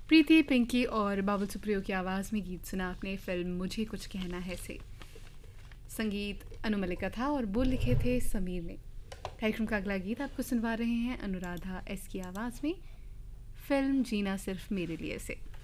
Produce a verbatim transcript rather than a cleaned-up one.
प्रीति, पिंकी और बाबुल सुप्रियो की आवाज़ में गीत सुना आपने फिल्म मुझे कुछ कहना है से। संगीत अनु मलिका था और बोल लिखे थे समीर ने। कार्यक्रम का अगला गीत आपको सुनवा रहे हैं अनुराधा एस की आवाज़ में, फिल्म जीना सिर्फ मेरे लिए से।